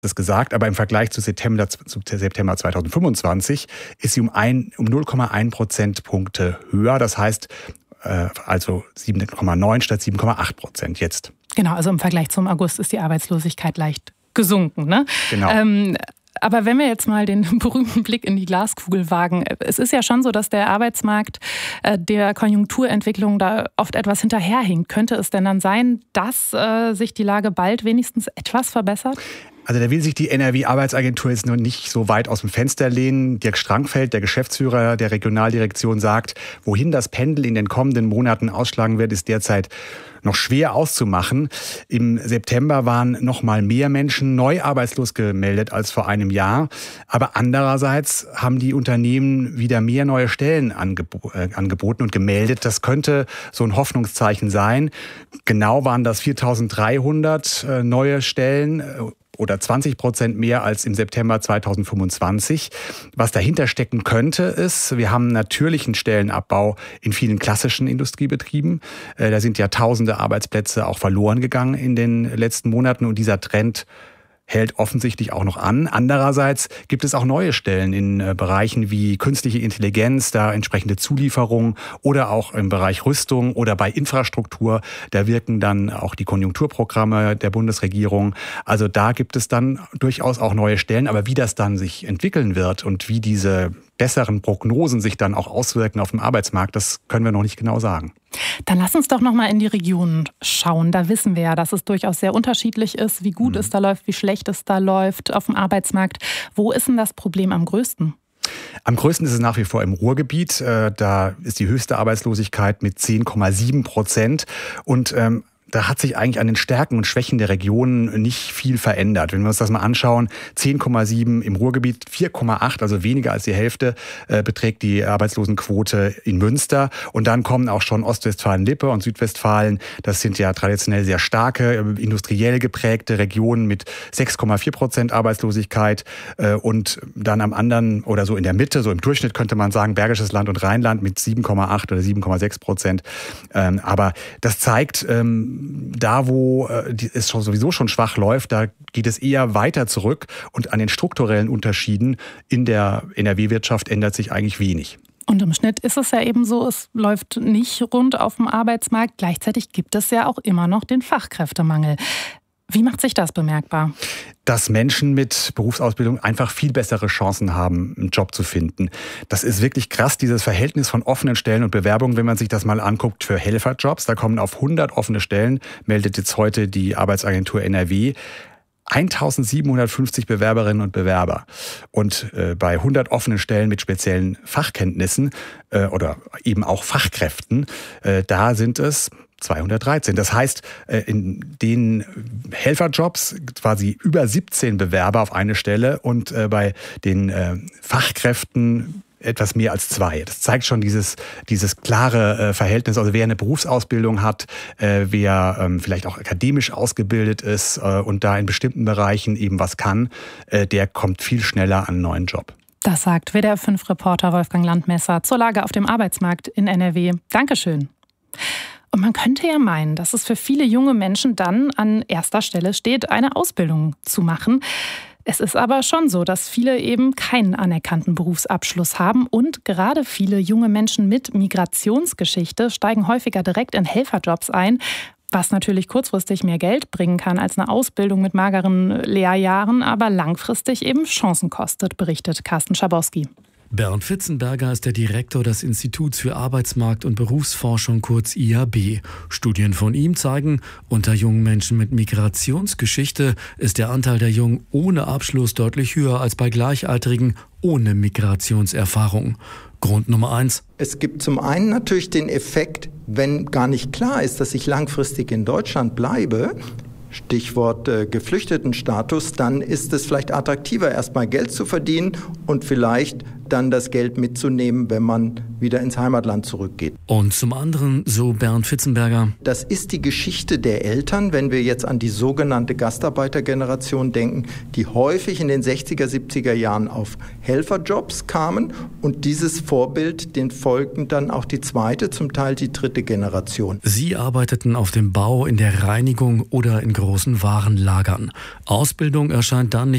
das gesagt, aber im Vergleich zu September 2025 ist sie um 0,1 Prozentpunkte höher. Das heißt also 7,9 statt 7,8% jetzt. Genau, also im Vergleich zum August ist die Arbeitslosigkeit leicht gesunken, ne? Genau. Aber wenn wir jetzt mal den berühmten Blick in die Glaskugel wagen, es ist ja schon so, dass der Arbeitsmarkt der Konjunkturentwicklung da oft etwas hinterherhinkt. Könnte es denn dann sein, dass sich die Lage bald wenigstens etwas verbessert? Also da will sich die NRW-Arbeitsagentur jetzt noch nicht so weit aus dem Fenster lehnen. Dirk Strankfeld, der Geschäftsführer der Regionaldirektion, sagt, wohin das Pendel in den kommenden Monaten ausschlagen wird, ist derzeit noch schwer auszumachen. Im September waren noch mal mehr Menschen neu arbeitslos gemeldet als vor einem Jahr. Aber andererseits haben die Unternehmen wieder mehr neue Stellen angeboten und gemeldet. Das könnte so ein Hoffnungszeichen sein. Genau waren das 4.300 neue Stellen oder 20% mehr als im September 2025. Was dahinter stecken könnte, ist, wir haben natürlich einen Stellenabbau in vielen klassischen Industriebetrieben. Da sind ja tausende Arbeitsplätze auch verloren gegangen in den letzten Monaten und dieser Trend hält offensichtlich auch noch an. Andererseits gibt es auch neue Stellen in Bereichen wie künstliche Intelligenz, da entsprechende Zulieferung oder auch im Bereich Rüstung oder bei Infrastruktur. Da wirken dann auch die Konjunkturprogramme der Bundesregierung. Also da gibt es dann durchaus auch neue Stellen. Aber wie das dann sich entwickeln wird und wie diese besseren Prognosen sich dann auch auswirken auf dem Arbeitsmarkt, das können wir noch nicht genau sagen. Dann lass uns doch noch mal in die Regionen schauen. Da wissen wir ja, dass es durchaus sehr unterschiedlich ist, wie gut es da läuft, wie schlecht es da läuft auf dem Arbeitsmarkt. Wo ist denn das Problem am größten? Am größten ist es nach wie vor im Ruhrgebiet. Da ist die höchste Arbeitslosigkeit mit 10,7%. Und da hat sich eigentlich an den Stärken und Schwächen der Regionen nicht viel verändert. Wenn wir uns das mal anschauen, 10,7 im Ruhrgebiet, 4,8, also weniger als die Hälfte, beträgt die Arbeitslosenquote in Münster. Und dann kommen auch schon Ostwestfalen-Lippe und Südwestfalen. Das sind ja traditionell sehr starke, industriell geprägte Regionen mit 6,4% Arbeitslosigkeit. Und dann am anderen oder so in der Mitte, so im Durchschnitt könnte man sagen, Bergisches Land und Rheinland mit 7,8 oder 7,6%. Aber das zeigt, da, wo es sowieso schon schwach läuft, da geht es eher weiter zurück. Und an den strukturellen Unterschieden in der NRW-Wirtschaft ändert sich eigentlich wenig. Und im Schnitt ist es ja eben so, es läuft nicht rund auf dem Arbeitsmarkt. Gleichzeitig gibt es ja auch immer noch den Fachkräftemangel. Wie macht sich das bemerkbar? Dass Menschen mit Berufsausbildung einfach viel bessere Chancen haben, einen Job zu finden. Das ist wirklich krass, dieses Verhältnis von offenen Stellen und Bewerbungen, wenn man sich das mal anguckt für Helferjobs. Da kommen auf 100 offene Stellen, meldet jetzt heute die Arbeitsagentur NRW, 1.750 Bewerberinnen und Bewerber. Und bei 100 offenen Stellen mit speziellen Fachkenntnissen oder eben auch Fachkräften, da sind es 213. Das heißt, in den Helferjobs quasi über 17 Bewerber auf eine Stelle und bei den Fachkräften etwas mehr als 2. Das zeigt schon dieses klare Verhältnis. Also wer eine Berufsausbildung hat, wer vielleicht auch akademisch ausgebildet ist und da in bestimmten Bereichen eben was kann, der kommt viel schneller an einen neuen Job. Das sagt WDR-5-Reporter Wolfgang Landmesser zur Lage auf dem Arbeitsmarkt in NRW. Dankeschön. Und man könnte ja meinen, dass es für viele junge Menschen dann an erster Stelle steht, eine Ausbildung zu machen. Es ist aber schon so, dass viele eben keinen anerkannten Berufsabschluss haben und gerade viele junge Menschen mit Migrationsgeschichte steigen häufiger direkt in Helferjobs ein, was natürlich kurzfristig mehr Geld bringen kann als eine Ausbildung mit mageren Lehrjahren, aber langfristig eben Chancen kostet, berichtet Carsten Schabowski. Bernd Fitzenberger ist der Direktor des Instituts für Arbeitsmarkt- und Berufsforschung, kurz IAB. Studien von ihm zeigen, unter jungen Menschen mit Migrationsgeschichte ist der Anteil der Jungen ohne Abschluss deutlich höher als bei Gleichaltrigen ohne Migrationserfahrung. Grund Nummer 1. Es gibt zum einen natürlich den Effekt, wenn gar nicht klar ist, dass ich langfristig in Deutschland bleibe, Stichwort Geflüchtetenstatus, dann ist es vielleicht attraktiver, erstmal Geld zu verdienen und vielleicht dann das Geld mitzunehmen, wenn man wieder ins Heimatland zurückgeht. Und zum anderen, so Bernd Fitzenberger: Das ist die Geschichte der Eltern, wenn wir jetzt an die sogenannte Gastarbeitergeneration denken, die häufig in den 60er, 70er Jahren auf Helferjobs kamen und dieses Vorbild, den folgten dann auch die zweite, zum Teil die dritte Generation. Sie arbeiteten auf dem Bau, in der Reinigung oder in großen Warenlagern. Ausbildung erscheint dann nicht